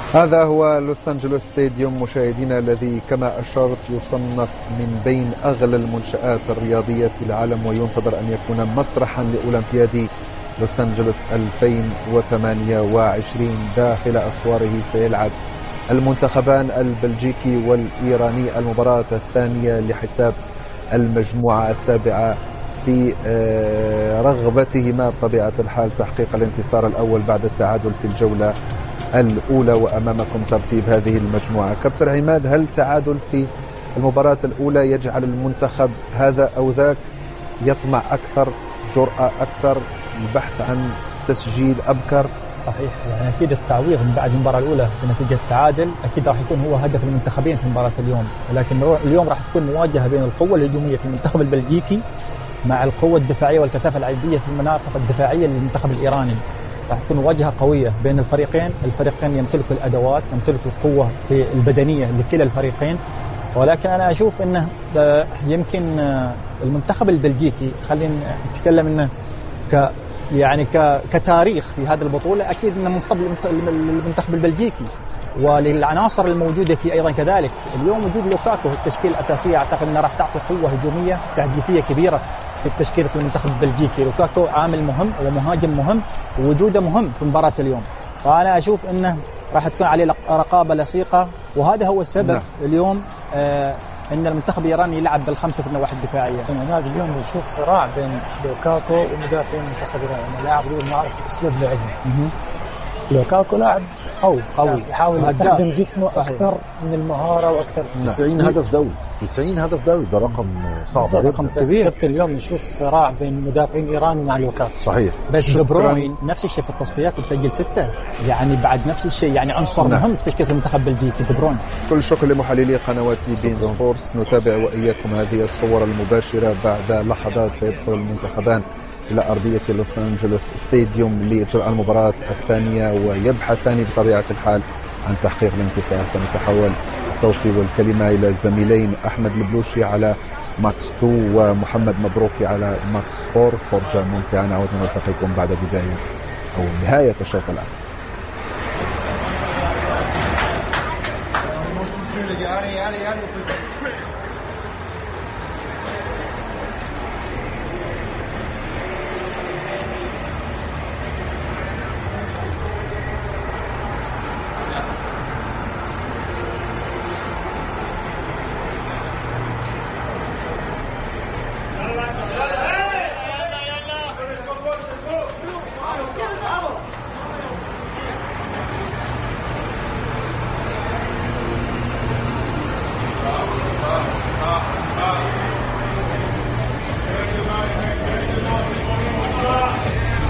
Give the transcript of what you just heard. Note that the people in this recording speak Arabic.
هذا هو لوس أنجلوس ستاديوم مشاهدينا، الذي كما أشرت يصنف من بين أغلى المنشآت الرياضية في العالم، وينتظر أن يكون مسرحا لأولمبياد لوس أنجلوس 2028. داخل أسواره سيلعب المنتخبان البلجيكي والإيراني المباراة الثانية لحساب المجموعة السابعة في رغبتهما بطبيعة الحال تحقيق الانتصار الأول بعد التعادل في الجولة الأولى. وأمامكم ترتيب هذه المجموعة. كابتن عماد، هل تعادل في المباراة الأولى يجعل المنتخب هذا أو ذاك يطمع أكثر، جرأة أكثر، البحث عن تسجيل أبكر؟ صحيح، يعني أكيد التعويض من بعد المباراة الأولى بنتيجة تعادل أكيد راح يكون هو هدف المنتخبين في مباراة اليوم، ولكن اليوم راح تكون مواجهة بين القوة الهجومية في المنتخب البلجيكي مع القوة الدفاعية والكثافة العددية في المناطق الدفاعية للمنتخب الإيراني. راح تكون مواجهة قوية بين الفريقين يمتلكوا الأدوات، يمتلكوا القوة في البدنية لكلا الفريقين. ولكن أنا أشوف أنه يمكن المنتخب البلجيكي، خلينا نتكلم أنه كتاريخ في هذه البطولة، أكيد أنه منصب المنتخب البلجيكي وللعناصر الموجودة فيه أيضا كذلك. اليوم وجود لوكاكو في التشكيل الأساسية أعتقد أنه راح تعطي قوة هجومية تهديفية كبيرة في تشكيلة المنتخب البلجيكي. لوكاكو عامل مهم ومهاجم مهم، ووجوده مهم في مباراة اليوم. فأنا أشوف أنه راح تكون عليه رقابة لصيقة، وهذا هو السبب اليوم أن المنتخب الإيراني يلعب بالخمسة في النواحي الدفاعية. هذا اليوم نشوف صراع بين لوكاكو ومدافعين المنتخب الإيراني. لاعب اليوم نعرف أسلوب لعبه. لوكاكو لاعب قوي يحاول يستخدم جسمه صحيح. أكثر من المهارة وأكثر. 90 هدف دولي، 90 هدف دولي، ده رقم صعب، ده رقم كبير. اليوم نشوف صراع بين مدافعين إيران مع لوكاكو. صحيح. بس دي بروين نفس الشيء في التصفيات بسجل 6، يعني بعد نفس الشيء، يعني عنصر مهم في تشكيلة المنتخب البلجيكي دي بروين. كل شكر لمحللي قنوات بين سبورتس. نتابع وإياكم هذه الصور المباشرة. بعد لحظات سيدخل المنتخبان إلى أرضية لوس أنجلوس ستاديوم لإجراء المباراة الثانية، ويبحثان بطبيعة الحال عن تحقيق الانتصار. سنتحول صوتي والكلمة إلى الزميلين أحمد البلوشي على ماكس 2 ومحمد مبروكي على ماكس 4. فرجة ممتعة. نعود نلتقيكم بعد بداية أو نهاية الشوط الأول.